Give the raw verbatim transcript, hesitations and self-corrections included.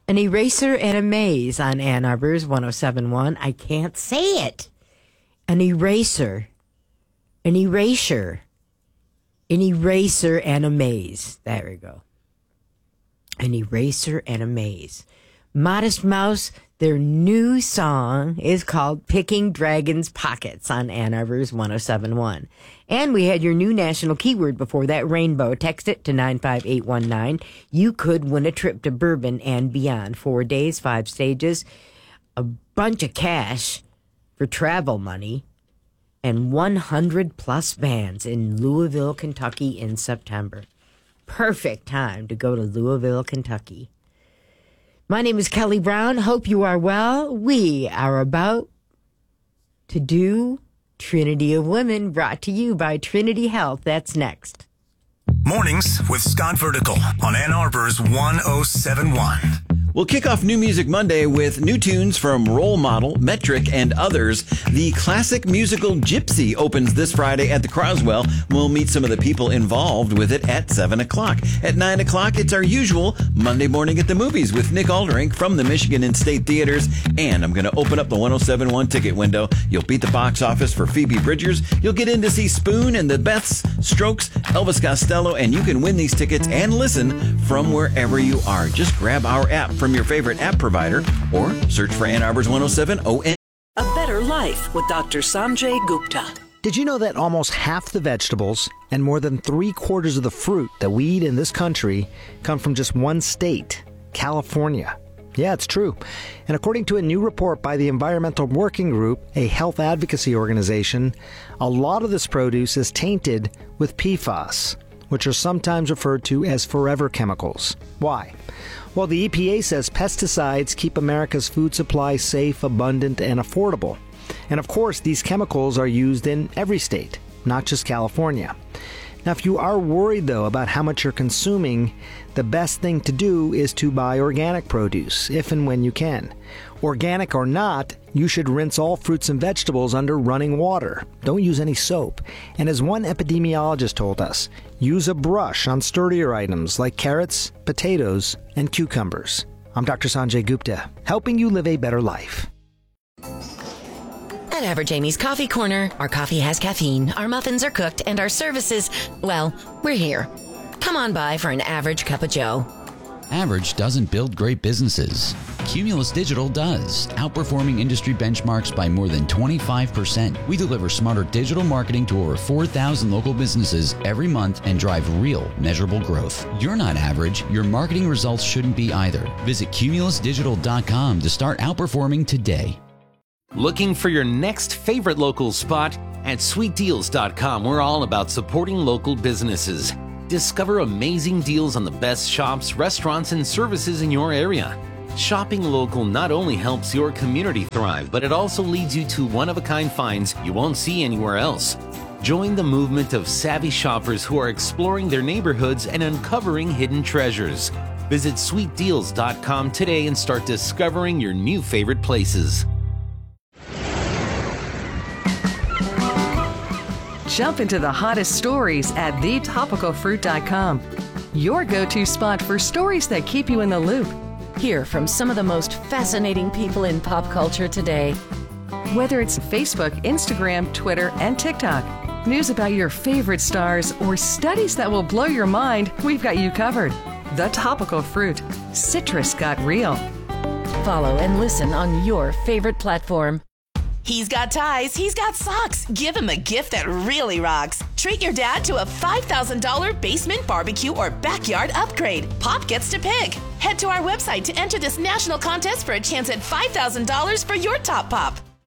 An eraser and a maze on Ann Arbor's one oh seven point one. I can't say it. An eraser. An erasure. An eraser and a maze. There we go. An eraser and a maze. Modest Mouse, their new song is called Picking Dragon's Pockets on Ann Arbor's one oh seven point one. And we had your new national keyword before that, rainbow. Text it to nine five eight one nine. You could win a trip to Bourbon and beyond. Four days, five stages, a bunch of cash for travel money, and one hundred plus bands in Louisville, Kentucky in September. Perfect time to go to Louisville, Kentucky. My name is Kelly Brown. Hope you are well. We are about to do Trinity of Women, brought to you by Trinity Health. That's next. Mornings with Scott Vertical on Ann Arbor's one oh seven point one. We'll kick off New Music Monday with new tunes from Role Model, Metric, and others. The classic musical Gypsy opens this Friday at the Croswell. We'll meet some of the people involved with it at seven o'clock. At nine o'clock, it's our usual Monday Morning at the Movies with Nick Aldrink from the Michigan and State Theaters. And I'm going to open up the one oh seven point one ticket window. You'll beat the box office for Phoebe Bridgers. You'll get in to see Spoon and the Beths, Strokes, Elvis Costello, and you can win these tickets and listen from wherever you are. Just grab our app from your favorite app provider or search for Ann Arbor's one oh seven O N. A Better Life with Doctor Sanjay Gupta. Did you know that almost half the vegetables and more than three quarters of the fruit that we eat in this country come from just one state, California? Yeah, it's true. And according to a new report by the Environmental Working Group, a health advocacy organization, a lot of this produce is tainted with P FAS, which are sometimes referred to as forever chemicals. Why? Well, the E P A says pesticides keep America's food supply safe, abundant, and affordable. And of course, these chemicals are used in every state, not just California. Now, if you are worried, though, about how much you're consuming, the best thing to do is to buy organic produce, if and when you can. Organic or not, you should rinse all fruits and vegetables under running water. Don't use any soap. And as one epidemiologist told us, use a brush on sturdier items like carrots, potatoes, and cucumbers. I'm Doctor Sanjay Gupta, helping you live a better life. At Average Amy's Coffee Corner, our coffee has caffeine, our muffins are cooked, and our services, well, we're here. Come on by for an average cup of joe. Average doesn't build great businesses. Cumulus Digital does, outperforming industry benchmarks by more than twenty-five percent. We deliver smarter digital marketing to over four thousand local businesses every month and drive real, measurable growth. You're not average. Your marketing results shouldn't be either. Visit cumulus digital dot com to start outperforming today. Looking for your next favorite local spot? At sweet deals dot com, we're all about supporting local businesses. Discover amazing deals on the best shops, restaurants, and services in your area. Shopping local not only helps your community thrive, but it also leads you to one-of-a-kind finds you won't see anywhere else. Join the movement of savvy shoppers who are exploring their neighborhoods and uncovering hidden treasures. Visit sweet deals dot com today and start discovering your new favorite places. Jump into the hottest stories at the topical fruit dot com. Your go-to spot for stories that keep you in the loop. Hear from some of the most fascinating people in pop culture today. Whether it's Facebook, Instagram, Twitter, and TikTok, news about your favorite stars, or studies that will blow your mind, we've got you covered. The Topical Fruit. Citrus got real. Follow and listen on your favorite platform. He's got ties, he's got socks. Give him a gift that really rocks. Treat your dad to a five thousand dollars basement barbecue or backyard upgrade. Pop gets to pick. Head to our website to enter this national contest for a chance at five thousand dollars for your top pop.